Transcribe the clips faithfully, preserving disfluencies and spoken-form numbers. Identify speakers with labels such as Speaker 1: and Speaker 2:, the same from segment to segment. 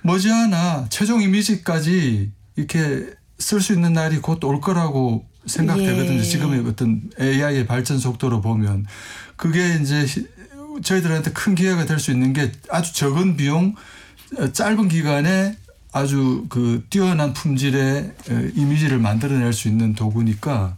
Speaker 1: 머지않아 최종 이미지까지 이렇게 쓸 수 있는 날이 곧 올 거라고 생각되거든요.
Speaker 2: 예.
Speaker 1: 지금의 어떤 에이아이의 발전 속도로 보면 그게 이제 저희들한테 큰 기회가 될 수 있는 게 아주 적은 비용, 짧은 기간에 아주 그 뛰어난 품질의 이미지를 만들어낼 수 있는 도구니까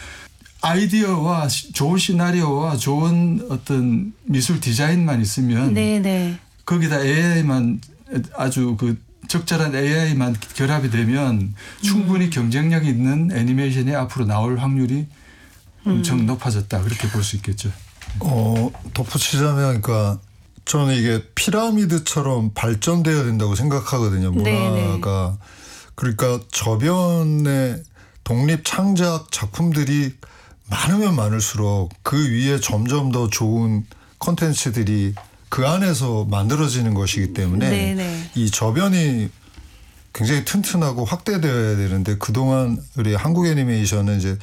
Speaker 1: 아이디어와 좋은 시나리오와 좋은 어떤 미술 디자인만 있으면
Speaker 2: 네네.
Speaker 1: 거기다 에이아이만 아주 그 적절한 에이아이만 결합이 되면 충분히 경쟁력 있는 애니메이션이 앞으로 나올 확률이 엄청 음. 높아졌다. 그렇게 볼 수 있겠죠.
Speaker 3: 어, 덧붙이자면 그러니까 저는 이게 피라미드처럼 발전돼야 된다고 생각하거든요. 문화가. 네네. 그러니까 저변의 독립 창작 작품들이 많으면 많을수록 그 위에 점점 더 좋은 콘텐츠들이 그 안에서 만들어지는 것이기 때문에 네네. 이 저변이 굉장히 튼튼하고 확대되어야 되는데 그동안 우리 한국 애니메이션은 이제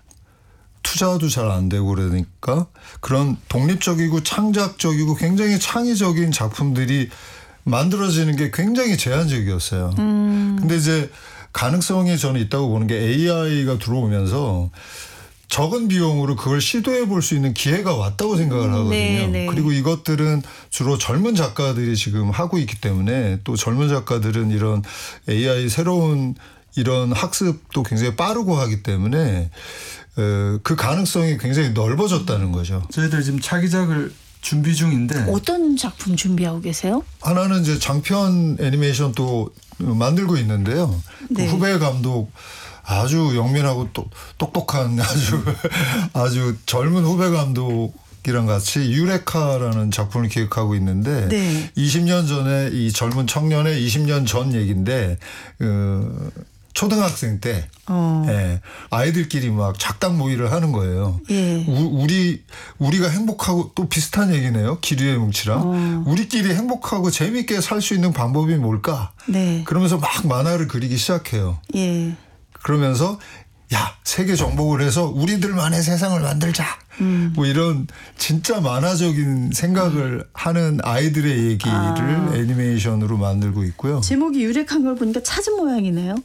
Speaker 3: 투자도 잘 안 되고 그러니까 그런 독립적이고 창작적이고 굉장히 창의적인 작품들이 만들어지는 게 굉장히 제한적이었어요. 음. 근데 이제 가능성이 저는 있다고 보는 게 에이아이가 들어오면서 적은 비용으로 그걸 시도해 볼 수 있는 기회가 왔다고 생각을 하거든요. 네네. 그리고 이것들은 주로 젊은 작가들이 지금 하고 있기 때문에 또 젊은 작가들은 이런 에이아이 새로운 이런 학습도 굉장히 빠르고 하기 때문에 그 가능성이 굉장히 넓어졌다는 거죠.
Speaker 1: 저희들 지금 차기작을 준비 중인데
Speaker 2: 어떤 작품 준비하고 계세요?
Speaker 3: 하나는 이제 장편 애니메이션 또 만들고 있는데요. 네. 그 후배 감독 아주 영민하고 또 똑똑한 아주 아주 젊은 후배 감독이랑 같이 유레카라는 작품을 기획하고 있는데 네. 이십 년 전에 이 젊은 청년의 이십 년 전 얘기인데 어, 초등학생 때 어. 예, 아이들끼리 막 작당 모의를 하는 거예요. 예. 우, 우리 우리가 행복하고 또 비슷한 얘기네요. 기류의 뭉치랑 어. 우리끼리 행복하고 재미있게 살 수 있는 방법이 뭘까? 네. 그러면서 막 만화를 그리기 시작해요. 예. 그러면서 야 세계 정복을 해서 우리들만의 세상을 만들자. 음. 뭐 이런 진짜 만화적인 생각을 음. 하는 아이들의 얘기를 아. 애니메이션으로 만들고 있고요.
Speaker 2: 제목이 유력한 걸 보니까 찾은 모양이네요.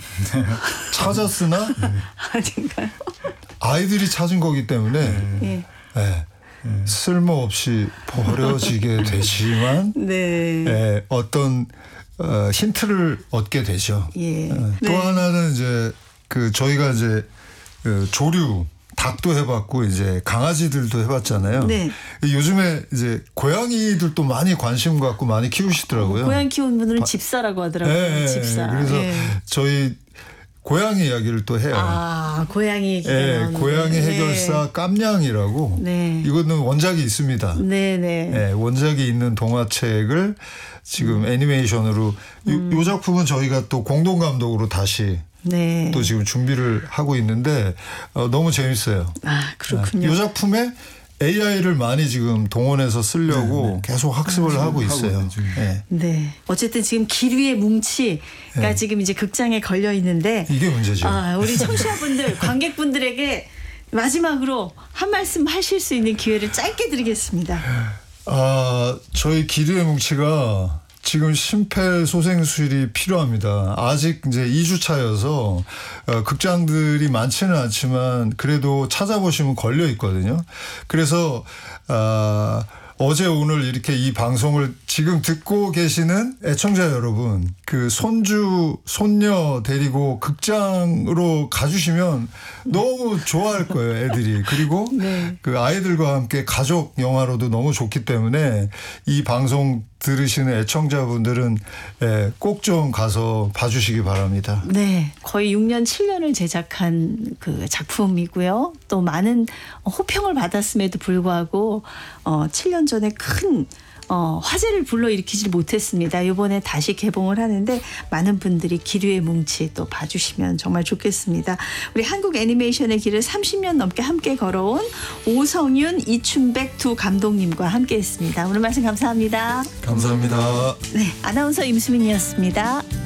Speaker 3: 찾았으나
Speaker 2: 아닌가요?
Speaker 3: 아이들이 찾은 거기 때문에
Speaker 2: 네.
Speaker 3: 네. 네. 쓸모없이 버려지게 되지만
Speaker 2: 네.
Speaker 3: 네. 어떤 어, 힌트를 얻게 되죠.
Speaker 2: 예.
Speaker 3: 네. 또
Speaker 2: 네.
Speaker 3: 하나는 이제 그 저희가 이제 그 조류 닭도 해봤고 이제 강아지들도 해봤잖아요. 네. 요즘에 이제 고양이들도 많이 관심 갖고 많이 키우시더라고요.
Speaker 2: 고양이 키우는 분들은 바, 집사라고 하더라고요.
Speaker 3: 네,
Speaker 2: 집사.
Speaker 3: 그래서
Speaker 2: 네.
Speaker 3: 저희 고양이 이야기를 또 해요.
Speaker 2: 아, 고양이 얘기가
Speaker 3: 네, 고양이 해결사 네. 깜냥이라고. 네. 이거는 원작이 있습니다.
Speaker 2: 네, 네.
Speaker 3: 네, 원작이 있는 동화책을 지금 음. 애니메이션으로 음. 이, 이 작품은 저희가 또 공동 감독으로 다시 네. 또 지금 준비를 하고 있는데 어, 너무 재밌어요.
Speaker 2: 아, 그렇군요.
Speaker 3: 이 작품에 에이아이를 많이 지금 동원해서 쓰려고 네, 네. 계속 학습을 아, 하고 있어요.
Speaker 1: 하고
Speaker 2: 네. 네. 어쨌든 지금 기류의 뭉치가 네. 지금 이제 극장에 걸려 있는데
Speaker 3: 이게 문제죠.
Speaker 2: 아, 우리 청취자분들, 관객분들에게 마지막으로 한 말씀 하실 수 있는 기회를 짧게 드리겠습니다.
Speaker 3: 아, 저희 기류의 뭉치가 지금 심폐소생술이 필요합니다. 아직 이제 이 주차여서 어, 극장들이 많지는 않지만 그래도 찾아보시면 걸려 있거든요. 그래서 어, 어제 오늘 이렇게 이 방송을 지금 듣고 계시는 애청자 여러분, 그 손주, 손녀 데리고 극장으로 가주시면 너무 좋아할 거예요, 애들이. 그리고 네. 그 아이들과 함께 가족 영화로도 너무 좋기 때문에 이 방송 들으시는 애청자분들은 꼭 좀 가서 봐주시기 바랍니다.
Speaker 2: 네, 거의 육 년, 칠 년을 제작한 그 작품이고요. 또 많은 호평을 받았음에도 불구하고 어, 칠 년 전에 큰 어, 화제를 불러일으키지 못했습니다. 이번에 다시 개봉을 하는데 많은 분들이 기류의 뭉치 또 봐주시면 정말 좋겠습니다. 우리 한국 애니메이션의 길을 삼십 년 넘게 함께 걸어온 오성윤, 이춘백 두 감독님과 함께했습니다. 오늘 말씀 감사합니다.
Speaker 3: 감사합니다.
Speaker 2: 네, 아나운서 임수민이었습니다.